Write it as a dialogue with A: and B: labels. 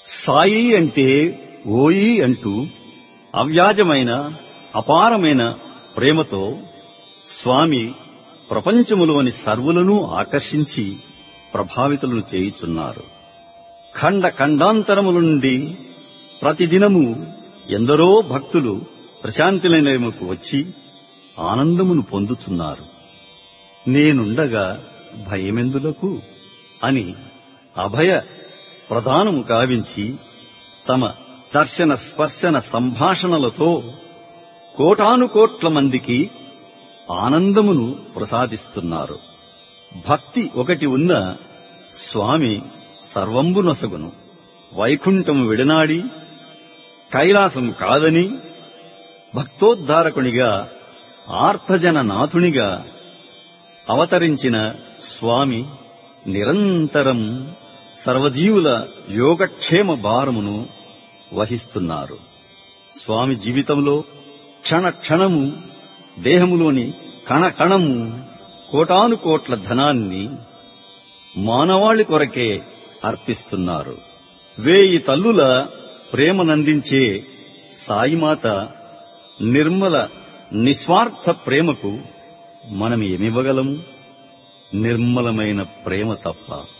A: సాయి అంటే ఓయి అంటూ అవ్యాజమైన అపారమైన ప్రేమతో స్వామి ప్రపంచములోని సర్వులను ఆకర్షించి ప్రభావితులను చేయుచున్నారు. ఖండ ఖండాంతరముల నుండి ప్రతిదినము ఎందరో భక్తులు ప్రశాంతి నిలయముకు వచ్చి ఆనందమును పొందుతున్నారు. నేనుండగా భయమెందులకు అని అభయ ప్రదానము గావించి తమ దర్శన స్పర్శన సంభాషణలతో కోటానుకోట్ల మందికి ఆనందమును ప్రసాదిస్తున్నారు. భక్తి ఒకటి ఉన్న స్వామి సర్వంబు నొసగును. వైకుంఠము విడనాడి కైలాసం కాదని భక్తోద్ధారకునిగా ఆర్తజన నాథునిగా అవతరించిన స్వామి నిరంతరం సర్వజీవుల యోగక్షేమ భారమును వహిస్తున్నారు. స్వామి జీవితంలో క్షణ క్షణము దేహములోని కణకణము కోటానుకోట్ల ధనాన్ని మానవాళి కొరకే అర్పిస్తున్నారు. 1000 తల్లుల ప్రేమనందించే సాయిమాత నిర్మల నిస్వార్థ ప్రేమకు మనం ఏమివ్వగలము? నిర్మలమైన ప్రేమ తప్ప.